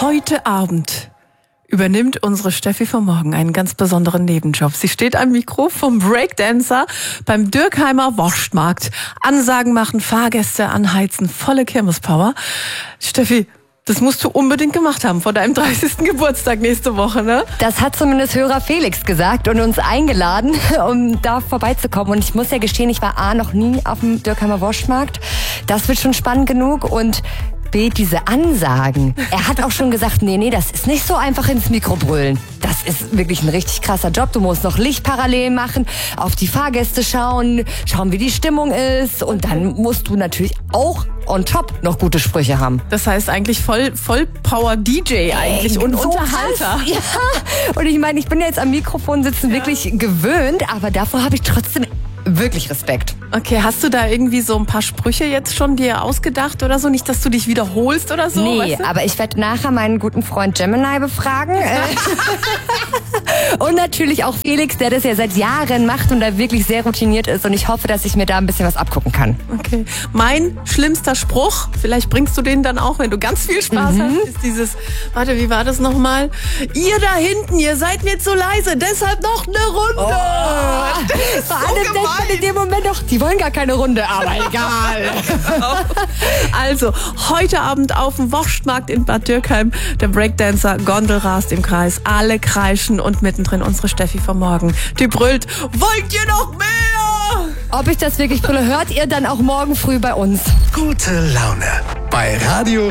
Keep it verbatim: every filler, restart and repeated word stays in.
Heute Abend übernimmt unsere Steffi vom Morgen einen ganz besonderen Nebenjob. Sie steht am Mikro vom Breakdancer beim Dürkheimer Wurstmarkt. Ansagen machen, Fahrgäste anheizen, volle Kirmespower. Steffi, das musst du unbedingt gemacht haben vor deinem dreißigsten Geburtstag nächste Woche, ne? Das hat zumindest Hörer Felix gesagt und uns eingeladen, um da vorbeizukommen. Und ich muss ja gestehen, ich war A, noch nie auf dem Dürkheimer Wurstmarkt. Das wird schon spannend genug. Und B, diese Ansagen. Er hat auch schon gesagt, nee, nee, das ist nicht so einfach ins Mikro brüllen. Das ist wirklich ein richtig krasser Job. Du musst noch Licht parallel machen, auf die Fahrgäste schauen, schauen, wie die Stimmung ist. Und dann musst du natürlich auch on top noch gute Sprüche haben. Das heißt eigentlich voll, voll Power-D J eigentlich Ey, und so Unterhalter. krass. Ja, und ich meine, ich bin ja jetzt am Mikrofon sitzen ja. wirklich gewöhnt, aber davor habe ich trotzdem wirklich Respekt. Okay, hast du da irgendwie so ein paar Sprüche jetzt schon dir ausgedacht oder so? Nicht, dass du dich wiederholst oder so? Nee, weißt du? aber ich werde nachher meinen guten Freund Gemini befragen. Und natürlich auch Felix, der das ja seit Jahren macht und da wirklich sehr routiniert ist. Und ich hoffe, dass ich mir da ein bisschen was abgucken kann. Okay. Mein schlimmster Spruch, vielleicht bringst du den dann auch, wenn du ganz viel Spaß mhm. hast, ist dieses, warte, wie war das nochmal? Ihr da hinten, ihr seid mir zu leise, deshalb noch eine Runde. Oh, das ist vor so allem gemein. denkt man in dem Moment doch, die wollen gar keine Runde, aber egal. Also, heute Abend auf dem Wurstmarkt in Bad Dürkheim, der Breakdancer Gondel rast im Kreis, alle kreischen und mittendrin unsere Steffi vom Morgen. Die brüllt, wollt ihr noch mehr? Ob ich das wirklich brülle, hört ihr dann auch morgen früh bei uns. Gute Laune bei Radio